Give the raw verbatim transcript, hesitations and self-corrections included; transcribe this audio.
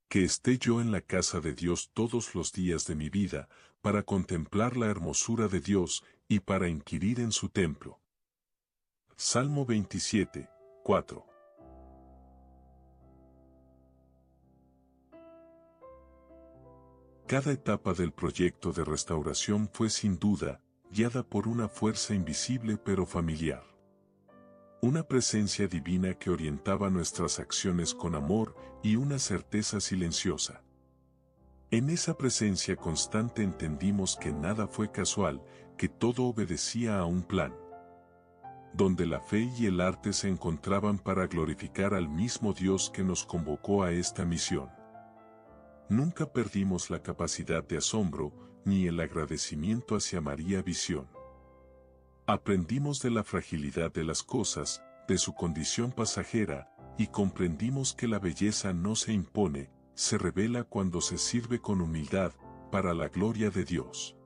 Que esté yo en la casa de Dios todos los días de mi vida, para contemplar la hermosura de Dios y para inquirir en su templo. Salmo veintisiete, cuatro. Cada etapa del proyecto de restauración fue sin duda, guiada por una fuerza invisible pero familiar. Una presencia divina que orientaba nuestras acciones con amor y una certeza silenciosa. En esa presencia constante entendimos que nada fue casual, que todo obedecía a un plan. Donde la fe y el arte se encontraban para glorificar al mismo Dios que nos convocó a esta misión. Nunca perdimos la capacidad de asombro, ni el agradecimiento hacia María Visión. Aprendimos de la fragilidad de las cosas, de su condición pasajera, y comprendimos que la belleza no se impone, se revela cuando se sirve con humildad, para la gloria de Dios.